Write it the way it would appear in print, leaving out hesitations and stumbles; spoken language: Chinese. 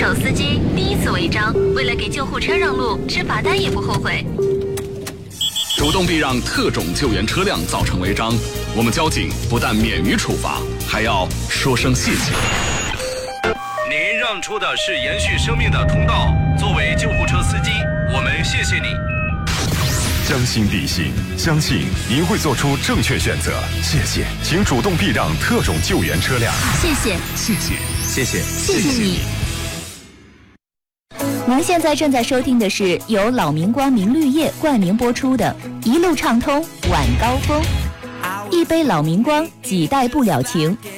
有司机第一次违章，为了给救护车让路，吃罚单也不后悔。 主动避让特种救援车辆造成违章，我们交警不但免于处罚，还要说声谢谢。 您让出的是延续生命的通道，作为救护车司机，我们谢谢你。 将心比心，相信您会做出正确选择。谢谢，请主动避让特种救援车辆。 谢谢， 谢谢，谢谢， 谢谢你。 您现在正在收听的是由老明光明绿叶冠名播出的《一路畅通晚高峰》，一杯老明光，几代不了情。